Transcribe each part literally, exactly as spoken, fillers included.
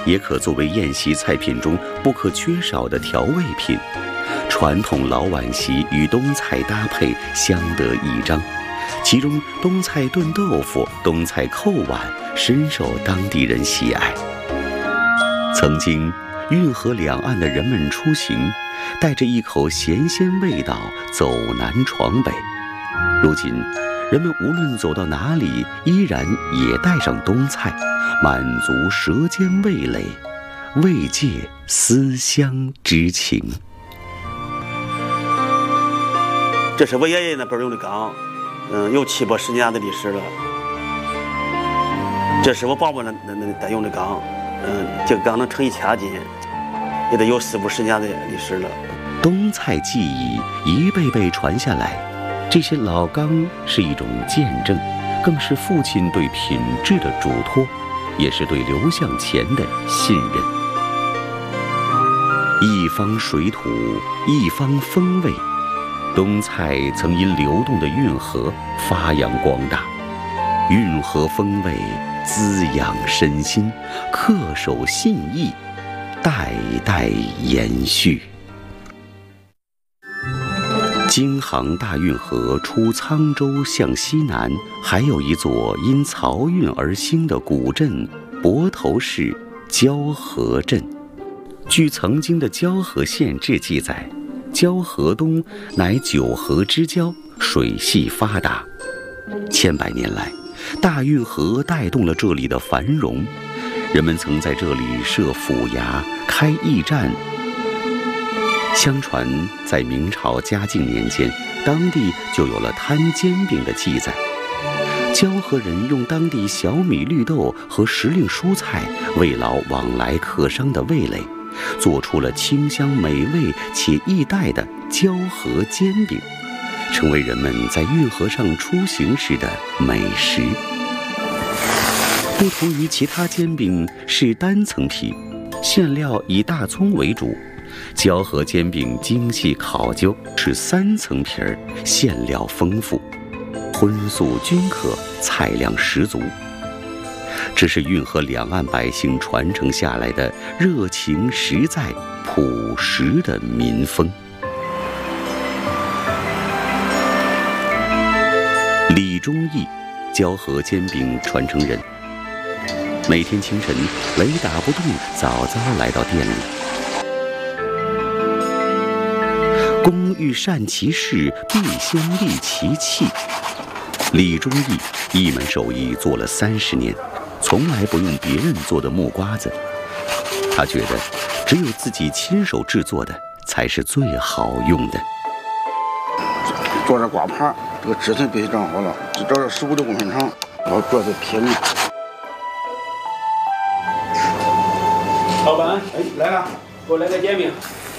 也可作为宴席菜品中不可缺少的调味品。传统老碗席与冬菜搭配相得益彰，其中冬菜炖豆腐、冬菜扣碗深受当地人喜爱。曾经，运河两岸的人们出行，带着一口咸鲜味道走南闯北。如今，人们无论走到哪里，依然也带上冬菜，满足舌尖味蕾，慰藉思乡之情。 这是我爷爷那辈用的缸，嗯，有七八十年的历史了。这是我爸爸那那那代用的缸，嗯，这个缸能盛一千斤，也得有四五十年的历史了。 冬菜技艺一辈辈传下来，这些老缸是一种见证，更是父亲对品质的嘱托，也是对流向前的信任。一方水土，一方风味。冬菜曾因流动的运河发扬光大，运河风味滋养身心，恪守信义，代代延续。京杭大运河出沧州向西南，还有一座因漕运而兴的古镇泊头市蛟河镇。据曾经的蛟河县志记载，蛟河东乃九河之交，水系发达。千百年来，大运河带动了这里的繁荣，人们曾在这里设府衙、开驿站。相传，在明朝嘉靖年间，当地就有了摊煎饼的记载。蛟河人用当地小米、绿豆和时令蔬菜慰劳往来客商的味蕾，做出了清香美味且易带的蛟河煎饼，成为人们在运河上出行时的美食。不同于其他煎饼是单层皮，馅料以大葱为主，蛟河煎饼精细考究，是三层皮儿，馅料丰富，荤素均可，菜量十足。这是运河两岸百姓传承下来的热情实在、朴实的民风。李忠义，蛟河煎饼传承人。每天清晨，雷打不动，早早来到店里。工欲善其事，必先利其器。李忠义一门手艺做了三十年，从来不用别人做的木瓜子。他觉得，只有自己亲手制作的才是最好用的。 做这瓜盘，这个尺寸必须正好了，只找这十五的公分长，然后做的撇面。 老板，哎，来了，给我来个煎饼。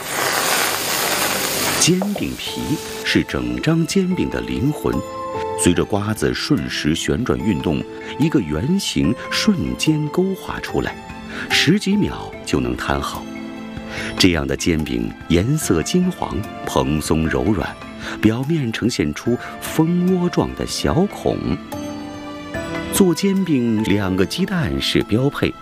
煎饼皮是整张煎饼的灵魂，随着瓜子瞬时旋转运动，一个圆形瞬间勾画出来，十几秒就能摊好。这样的煎饼颜色金黄，蓬松柔软，表面呈现出蜂窝状的小孔。做煎饼，两个鸡蛋是标配。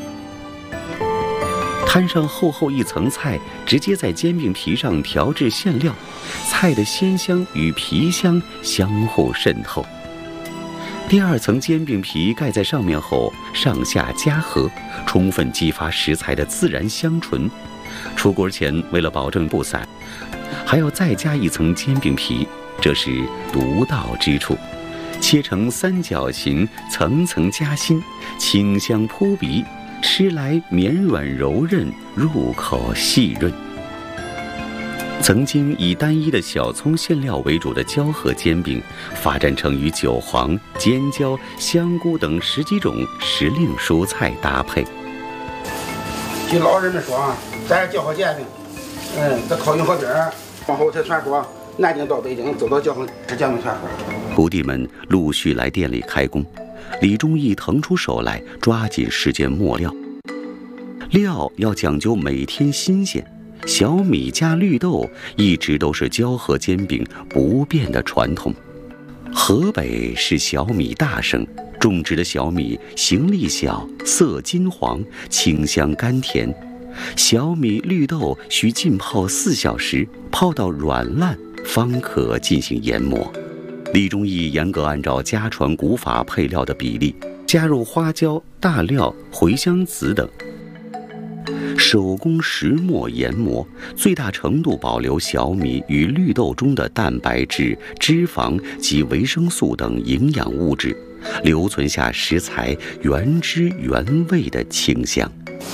摊上厚厚一层菜，直接在煎饼皮上调制馅料，菜的鲜香与皮香相互渗透。第二层煎饼皮盖在上面后，上下夹合，充分激发食材的自然香醇。出锅前，为了保证不散，还要再加一层煎饼皮，这是独到之处。切成三角形，层层夹心，清香扑鼻，吃来绵软柔韧，入口细润。曾经以单一的小葱馅料为主的蛟河煎饼，发展成与韭黄、尖椒、香菇等十几种时令蔬菜搭配。 据老人们说啊，咱蛟河煎饼，嗯，在靠运河边儿，往后才传说南京到北京走到蛟河吃煎饼传说。 徒弟们陆续来店里开工，李忠义腾出手来，抓紧时间磨料。料要讲究每天新鲜，小米加绿豆一直都是蛟河煎饼不变的传统。河北是小米大省， 种植的小米形粒小，色金黄，清香甘甜。小米、绿豆需浸泡四小时，泡到软烂方可进行研磨。李忠义严格按照家传古法配料的比例，加入花椒、大料、茴香籽等，手工石磨研磨，最大程度保留小米与绿豆中的蛋白质、脂肪及维生素等营养物质，留存下食材原汁原味的清香。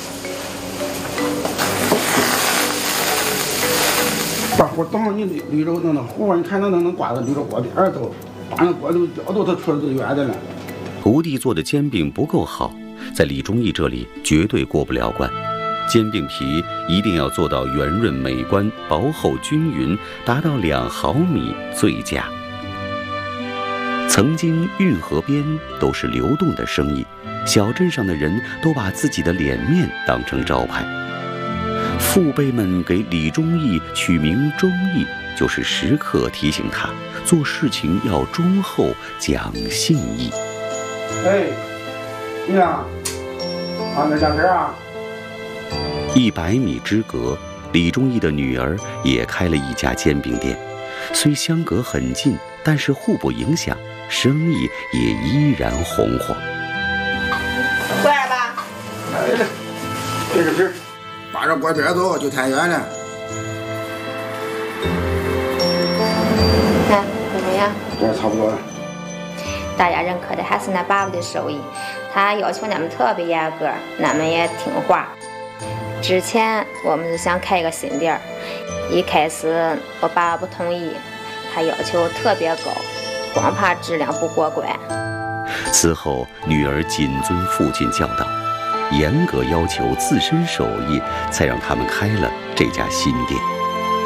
把火等上，你绿绿豆弄到糊，你看能能能挂到绿豆锅边儿都，把那锅都焦都它出来都圆的了。 徒弟做的煎饼不够好，在李忠义这里绝对过不了关。煎饼皮一定要做到圆润美观、薄厚均匀，达到两毫米最佳。曾经运河边都是流动的生意，小镇上的人都把自己的脸面当成招牌。父辈们给李忠义取名忠义，就是时刻提醒他做事情要忠厚、讲信义。 哎，你啊，啊那两根啊。 一百米之隔，李忠义的女儿也开了一家煎饼店，虽相隔很近，但是互不影响，生意也依然红火。 过来吧。 来来，这是皮，把这锅边走就太远了。 看怎么样？ 这差不多了。 大家认可的还是那爸爸的手艺，他要求俺们特别严格，俺们也听话。之前我们是想开一个新店儿，一开始我爸爸不同意，他要求特别高，光怕质量不过关。 此后，女儿谨遵父亲教导，严格要求自身手艺，才让他们开了这家新店。